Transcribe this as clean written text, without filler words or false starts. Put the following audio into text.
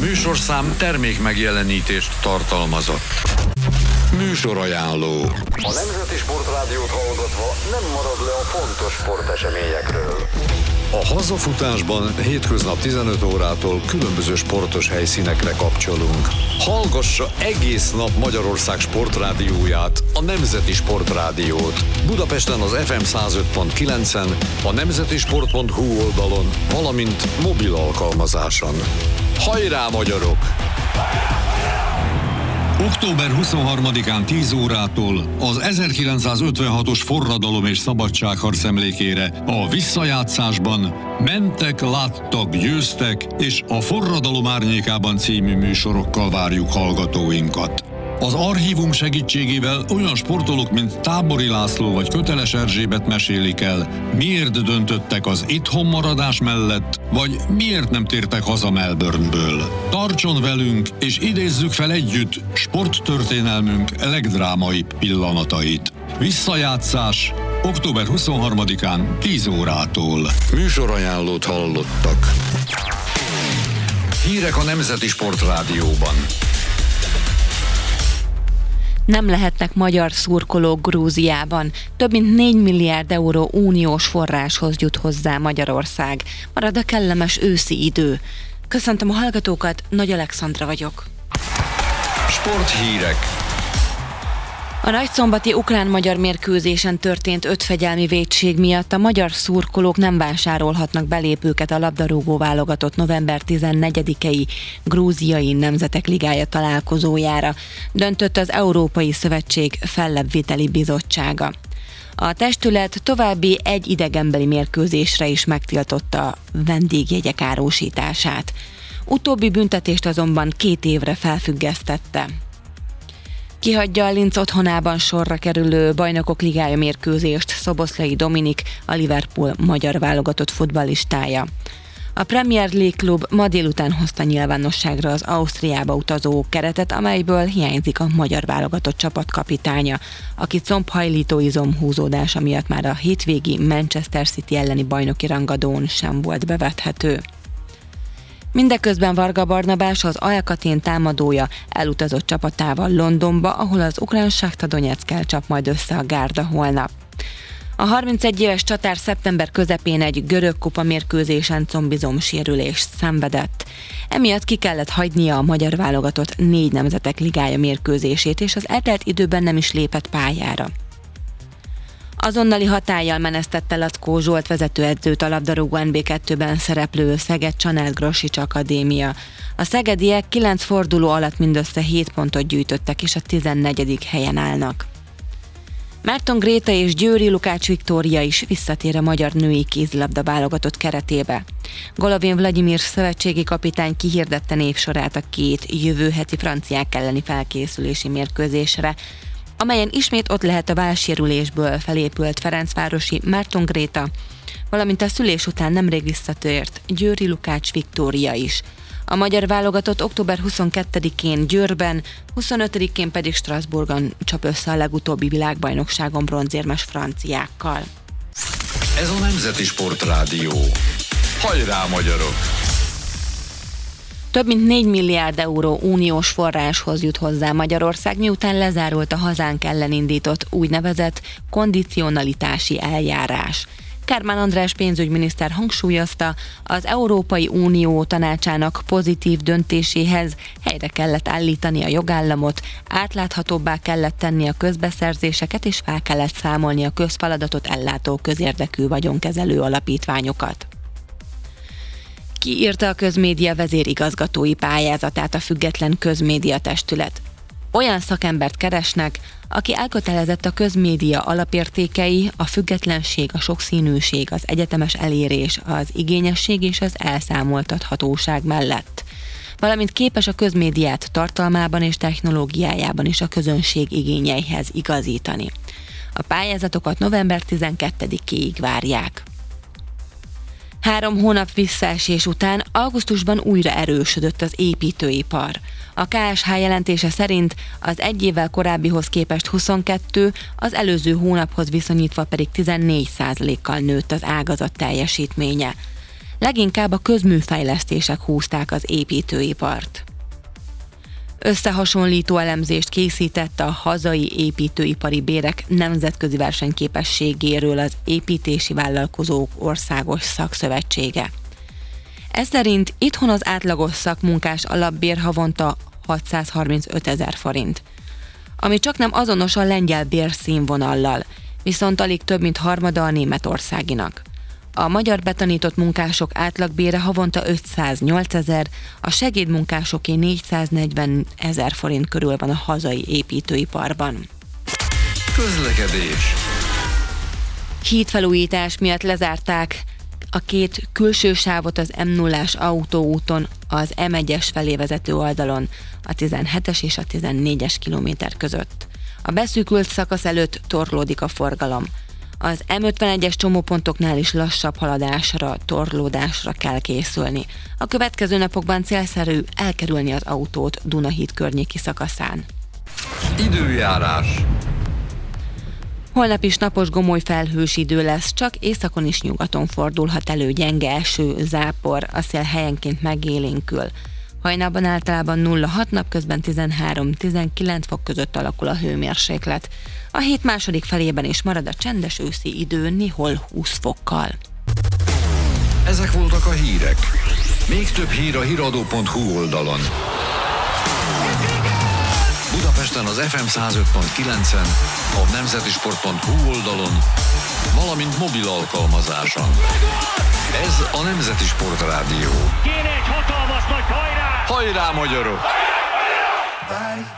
Műsorszám termék megjelenítést tartalmazott. Műsorajánló. A Nemzeti Sportrádiót hallgatva nem marad le a fontos sporteseményekről. A hazafutásban hétköznap 15 órától különböző sportos helyszínekre kapcsolunk. Hallgassa egész nap Magyarország sportrádióját, a Nemzeti Sportrádiót. Budapesten az FM 105.9-en, a nemzetisport.hu oldalon, valamint mobil alkalmazáson. Hajrá, magyarok! Október 23-án 10 órától az 1956-os forradalom és szabadságharc emlékére a visszajátszásban Mentek, láttak, győztek, és a Forradalom árnyékában című műsorokkal várjuk hallgatóinkat. Az archívum segítségével olyan sportolók, mint Tábori László vagy Köteles Erzsébet mesélik el, miért döntöttek az itthonmaradás mellett, vagy miért nem tértek haza Melbourneből. Tartson velünk, és idézzük fel együtt sporttörténelmünk legdrámaibb pillanatait. Visszajátszás október 23-án 10 órától. Műsorajánlót hallottak. Hírek a Nemzeti Sportrádióban. Nem lehetnek magyar szurkolók Grúziában. Több mint 4 milliárd euró uniós forráshoz jut hozzá Magyarország. Marad a kellemes őszi idő. Köszöntöm a hallgatókat, Nagy Alexandra vagyok. Sporthírek. A nagyszombati ukrán-magyar mérkőzésen történt 5 fegyelmi vétség miatt a magyar szurkolók nem vásárolhatnak belépőket a labdarúgó válogatott november 14-i Grúziai Nemzetek Ligája találkozójára, döntött az Európai Szövetség Fellebbviteli Bizottsága. A testület további egy idegenbeli mérkőzésre is megtiltotta vendégjegyek árusítását. Utóbbi büntetést azonban 2 évre felfüggesztette. Kihagyja a Linz otthonában sorra kerülő Bajnokok Ligája mérkőzést Szoboszlai Dominik, a Liverpool magyar válogatott futballistája. A Premier League klub ma délután hozta nyilvánosságra az Ausztriába utazó keretet, amelyből hiányzik a magyar válogatott csapatkapitánya, aki combhajlító izomhúzódása miatt már a hétvégi Manchester City elleni bajnoki rangadón sem volt bevethető. Mindeközben Varga Barnabás, az AEK Athén támadója elutazott csapatával Londonba, ahol az ukrán Saktar Donyeckkel csap majd össze a gárda holnap. A 31 éves csatár szeptember közepén egy görög kupa mérkőzésen combizomsérülést szenvedett. Emiatt ki kellett hagynia a magyar válogatott 4 Nemzetek Ligája mérkőzését, és az eltelt időben nem is lépett pályára. Azonnali hatállyal menesztette Lackó Zsolt vezetőedzőt a labdarúgó NB2-ben szereplő Szeged Csanád Grossics Akadémia. A szegediek 9 forduló alatt mindössze 7 pontot gyűjtöttek, és a 14. helyen állnak. Márton Gréta és Győri Lukács Viktória is visszatér a magyar női kézilabda válogatott keretébe. Golovin Vladimir szövetségi kapitány kihirdette névsorát a 2 jövő heti franciák elleni felkészülési mérkőzésre, amelyen ismét ott lehet a válsérülésből felépült ferencvárosi Márton Gréta, valamint a szülés után nemrég visszatért Győri Lukács Viktória is. A magyar válogatott október 22-én Győrben, 25-én pedig Strasbourgban csap össze a legutóbbi világbajnokságon bronzérmes franciákkal. Ez a Nemzeti Sportrádió. Hajrá, magyarok! Több mint 4 milliárd euró uniós forráshoz jut hozzá Magyarország, miután lezárult a hazánk ellen indított úgynevezett kondicionalitási eljárás. Kármán András pénzügyminiszter hangsúlyozta, az Európai Unió tanácsának pozitív döntéséhez helyre kellett állítani a jogállamot, átláthatóbbá kellett tenni a közbeszerzéseket, és fel kellett számolni a közfeladatot ellátó közérdekű vagyonkezelő alapítványokat. Kiírta a közmédia vezérigazgatói pályázatát a Független Közmédia Testület. Olyan szakembert keresnek, aki elkötelezett a közmédia alapértékei, a függetlenség, a sokszínűség, az egyetemes elérés, az igényesség és az elszámoltathatóság mellett, valamint képes a közmédiát tartalmában és technológiájában is a közönség igényeihez igazítani. A pályázatokat november 12-ig várják. 3 hónap visszaesés után augusztusban újra erősödött az építőipar. A KSH jelentése szerint az egy évvel korábbihoz képest 22, az előző hónaphoz viszonyítva pedig 14%-kal nőtt az ágazat teljesítménye. Leginkább a közműfejlesztések húzták az építőipart. Összehasonlító elemzést készített a hazai építőipari bérek nemzetközi versenyképességéről az Építési Vállalkozók Országos Szakszövetsége. Ez szerint itthon az átlagos szakmunkás alapbér havonta 635 000 forint, ami csaknem azonos a lengyel bérszínvonallal, viszont alig több mint harmada a németországinak. A magyar betanított munkások átlagbére havonta 508 000, a segédmunkásoké 440 000 forint körül van a hazai építőiparban. Közlekedés. Hídfelújítás miatt lezárták a két külső sávot az M0-ás autóúton, az M1-es felé vezető oldalon, a 17-es és a 14-es kilométer között. A beszűkült szakasz előtt torlódik a forgalom. Az M51-es csomópontoknál is lassabb haladásra, torlódásra kell készülni. A következő napokban célszerű elkerülni az autót Dunahíd környéki szakaszán. Időjárás. Holnap is napos, gomoly felhős idő lesz, csak északon is nyugaton fordulhat elő gyenge eső, zápor, a szél helyenként megélénkül. Hajnalban általában 0-6, napközben 13-19 fok között alakul a hőmérséklet. A hét második felében is marad a csendes őszi idő, néhol 20 fokkal. Ezek voltak a hírek. Még több hír a hiradó.hu oldalon. Budapesten az FM 105.9-en, a nemzetisport.hu oldalon, valamint mobil alkalmazáson. Ez a Nemzeti Sport Rádió. Kéne egy hatalmas nagy hajrá! Hajrá, magyarok!